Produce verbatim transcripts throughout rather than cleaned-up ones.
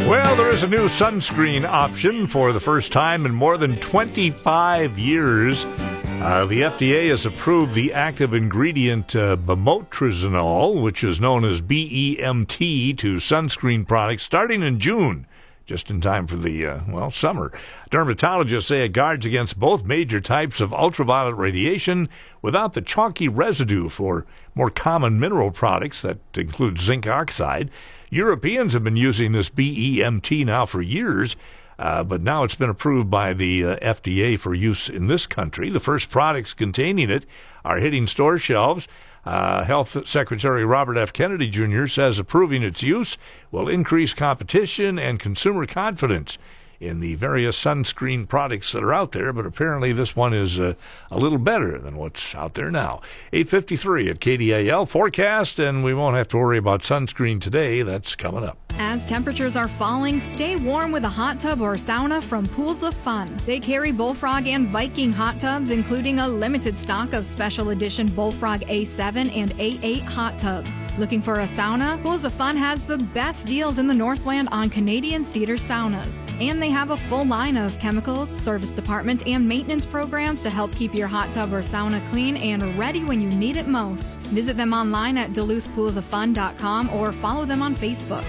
Well, there is a new sunscreen option for the first time in more than twenty-five years. Uh, the F D A has approved the active ingredient uh, Bemotrexonol, which is known as B E M T, to sunscreen products starting in June, just in time for the, uh, well, summer. Dermatologists say it guards against both major types of ultraviolet radiation without the chalky residue for more common mineral products that include zinc oxide. Europeans have been using this B E M T now for years, uh, but now it's been approved by the uh, F D A for use in this country. The first products containing it are hitting store shelves. Uh, Health Secretary Robert F. Kennedy Junior says approving its use will increase competition and consumer confidence in the various sunscreen products that are out there, but apparently this one is uh, a little better than what's out there now. eight fifty-three at K D A L forecast, and we won't have to worry about sunscreen today. That's coming up. As temperatures are falling, stay warm with a hot tub or sauna from Pools of Fun. They carry Bullfrog and Viking hot tubs, including a limited stock of special edition Bullfrog A seven and A eight hot tubs. Looking for a sauna? Pools of Fun has the best deals in the Northland on Canadian Cedar saunas. And they have a full line of chemicals, service department, and maintenance programs to help keep your hot tub or sauna clean and ready when you need it most. Visit them online at Duluth Pools of Fun dot com or follow them on Facebook.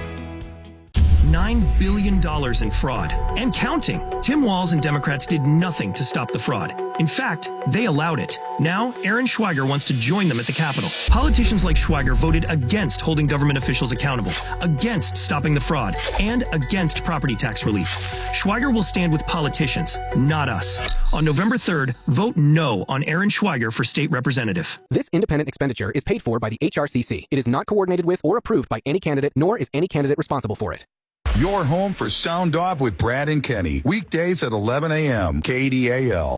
nine billion dollars in fraud. And counting. Tim Walz and Democrats did nothing to stop the fraud. In fact, they allowed it. Now, Aaron Schweiger wants to join them at the Capitol. Politicians like Schweiger voted against holding government officials accountable, against stopping the fraud, and against property tax relief. Schweiger will stand with politicians, not us. On November third, vote no on Aaron Schweiger for state representative. This independent expenditure is paid for by the H R C C. It is not coordinated with or approved by any candidate, nor is any candidate responsible for it. Your home for Sound Off with Brad and Kenny. Weekdays at eleven a.m. K D A L.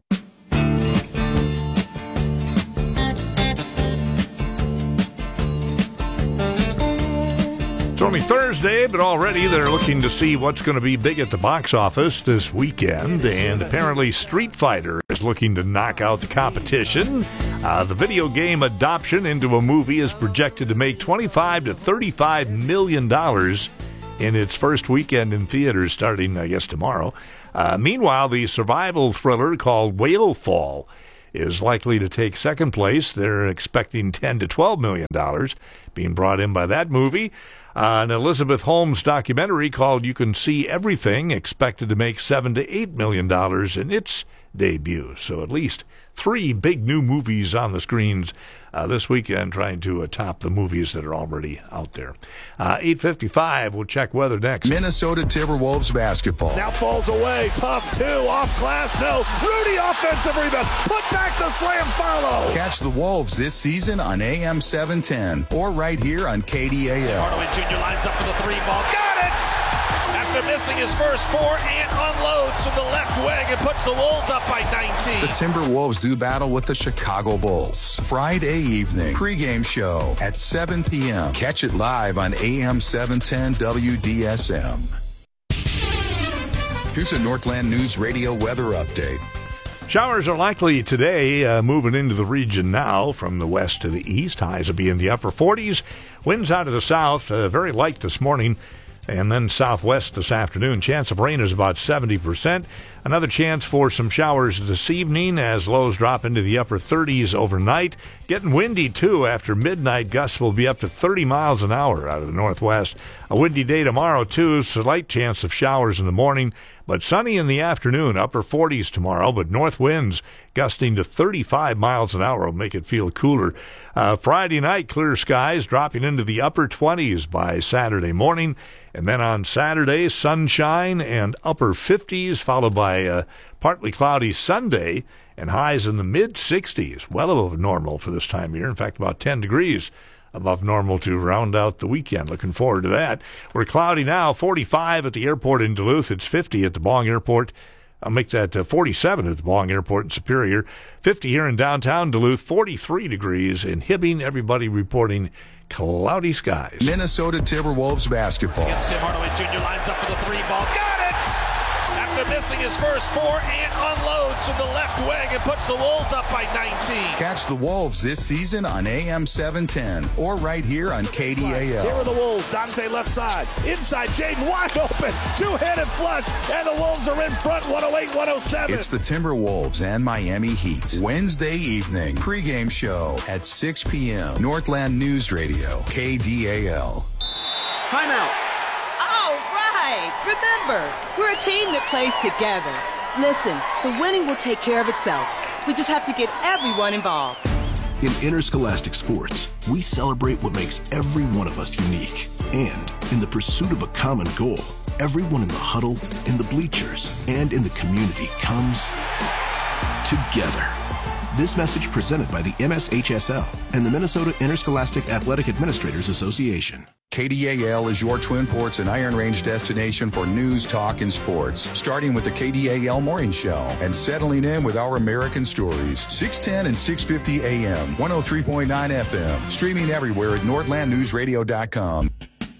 It's only Thursday, but already they're looking to see what's going to be big at the box office this weekend. And apparently Street Fighter is looking to knock out the competition. Uh, the video game adoption into a movie is projected to make twenty-five to thirty-five million dollars in its first weekend in theaters starting, I guess, tomorrow. Uh, meanwhile, the survival thriller called Whale Fall is likely to take second place. They're expecting ten to twelve million dollars being brought in by that movie. Uh, an Elizabeth Holmes documentary called You Can See Everything expected to make seven to eight million dollars in its debut. So at least three big new movies on the screens uh, this weekend, trying to uh, top the movies that are already out there. Uh, eight fifty-five, we'll check weather next. Minnesota Timberwolves basketball. Now falls away, tough two, off glass, no. Rudy offensive rebound, put back the slam follow. Catch the Wolves this season on A M seven ten or right here on K D A L. Hardaway Junior lines up for the three ball, got it! After missing his first four, and unloads from the left wing and puts the Wolves up by nineteen. The Timberwolves do battle with the Chicago Bulls. Friday evening, pregame show at seven p.m. Catch it live on A M seven ten W D S M. Here's a Northland News Radio weather update. Showers are likely today, uh, moving into the region now from the west to the east. Highs will be in the upper forties. Winds out of the south, uh, very light this morning. And then southwest this afternoon. Chance of rain is about seventy percent. Another chance for some showers this evening as lows drop into the upper thirties overnight. Getting windy, too, after midnight. Gusts will be up to thirty miles an hour out of the northwest. A windy day tomorrow, too. Slight chance of showers in the morning, but sunny in the afternoon. Upper forties tomorrow, but north winds gusting to thirty-five miles an hour will make it feel cooler. Uh, Friday night, clear skies dropping into the upper twenties by Saturday morning. And then on Saturday, sunshine and upper fifties, followed by a partly cloudy Sunday and highs in the mid-sixties, well above normal for this time of year. In fact, about ten degrees above normal to round out the weekend. Looking forward to that. We're cloudy now, forty-five at the airport in Duluth. It's fifty at the Bong Airport. I'll make that uh, forty-seven at the Bong Airport in Superior. fifty here in downtown Duluth, forty-three degrees in Hibbing. Everybody reporting cloudy skies. Minnesota Timberwolves basketball. Against Tim Hardaway Junior lines up for the three ball. Got it! after missing his first four and unloads from the left wing and puts the Wolves up by nineteen. Catch the Wolves this season on A M seven ten or right here on K D A L. Here are the Wolves. Dante left side. Inside, Jaden wide open. Two-handed flush, and the Wolves are in front, one oh eight one oh seven. It's the Timberwolves and Miami Heat. Wednesday evening pregame show at six p.m. Northland News Radio, K D A L. Timeout. All right. Remember, we're a team that plays together. Listen, the winning will take care of itself. We just have to get everyone involved. In interscholastic sports, we celebrate what makes every one of us unique. And in the pursuit of a common goal, everyone in the huddle, in the bleachers, and in the community comes together. This message presented by the M S H S L and the Minnesota Interscholastic Athletic Administrators Association. K D A L is your Twin Ports and Iron Range destination for news, talk, and sports. Starting with the K D A L Morning Show and settling in with our American stories. six ten and six fifty A M, one oh three point nine F M. Streaming everywhere at northland news radio dot com.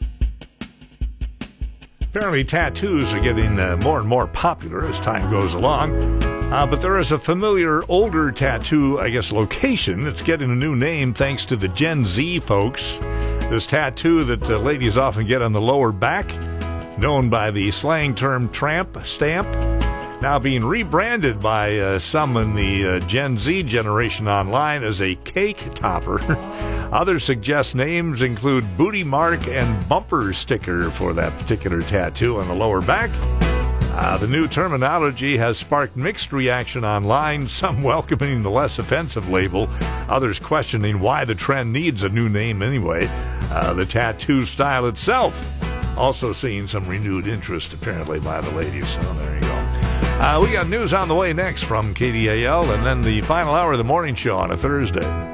Apparently tattoos are getting uh, more and more popular as time goes along. Uh, but there is a familiar older tattoo, I guess, location that's getting a new name thanks to the Gen Z folks. This tattoo that uh, ladies often get on the lower back, known by the slang term tramp stamp, now being rebranded by uh, some in the uh, Gen Z generation online as a cake topper. Others suggest names include booty mark and bumper sticker for that particular tattoo on the lower back. Uh, the new terminology has sparked mixed reaction online, some welcoming the less offensive label, others questioning why the trend needs a new name anyway. Uh, the tattoo style itself also seeing some renewed interest, apparently, by the ladies. So there you go. Uh, we got news on the way next from K D A L, and then the final hour of the morning show on a Thursday.